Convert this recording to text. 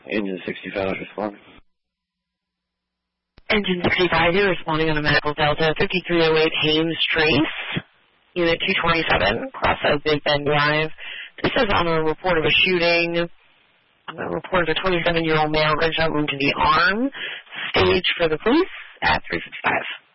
Engine 65 is responding. Engine 65, you're responding on a medical Delta 5308 Hames Trace, Unit 227, cross out Big Bend Drive. This is on a report of a shooting. A report of a 27-year-old male, gunshot wound to the arm. Stage for the police at 355.